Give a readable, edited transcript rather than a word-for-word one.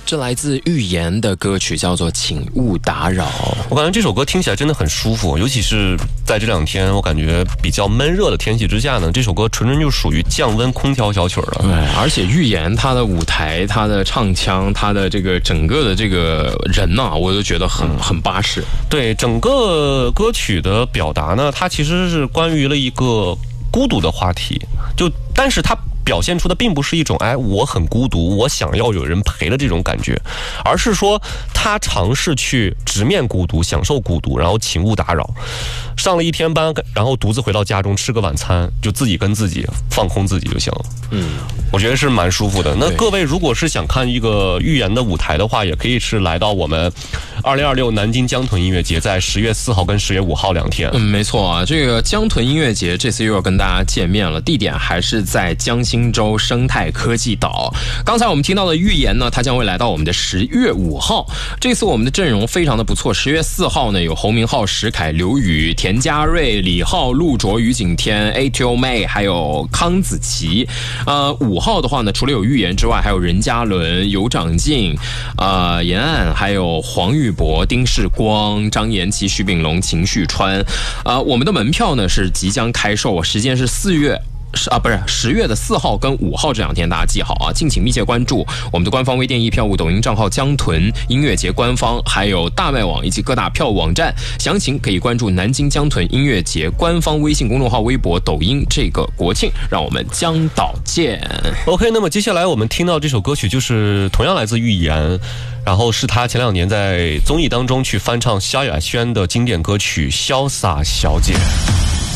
这来自预言的歌曲叫做《请勿打扰》。 我感觉这首歌听起来真的很舒服，尤其是在这两天我感觉比较闷热的天气之下呢，这首歌纯纯就属于降温空调小曲了。 对，而且预言他的舞台、他的唱腔、他的这个整个的这个人呐，我都觉得很巴适。 对，整个歌曲的表达呢，它其实是关于了一个孤独的话题，但是它表现出的并不是一种我很孤独，我想要有人陪的这种感觉，而是说他尝试去直面孤独，享受孤独，然后请勿打扰。上了一天班，然后独自回到家中吃个晚餐，就自己跟自己放空自己就行了。我觉得是蛮舒服的。那各位如果是想看一个预言的舞台的话，也可以是来到我们2026南京江豚音乐节，在10月4号跟10月5号2天。 没错啊，这个江豚音乐节这次又要跟大家见面了，地点还是在江心洲生态科技岛。刚才我们听到的预言呢，它将会来到我们的10月5号。这次我们的阵容非常的不错，10月4号呢有侯明昊、石凯、刘宇、田家瑞、李浩、陆卓、于景天、ATO May， 还有康子琪。5号的话呢，除了有预言之外，还有任嘉伦、尤长靖、严岸，还有黄玉博、丁世光、张延琪、徐秉龙、秦旭川。我们的门票呢是即将开售，时间是10月的4号跟5号这两天，大家记好啊！敬请密切关注我们的官方微店易票务、抖音账号江豚音乐节官方，还有大麦网以及各大票务网站，详情可以关注南京江豚音乐节官方微信公众号、微博、抖音。这个国庆，让我们江岛见。 OK， 那么接下来我们听到这首歌曲就是同样来自预言，然后是他前2年在综艺当中去翻唱萧亚轩的经典歌曲《潇洒小姐》。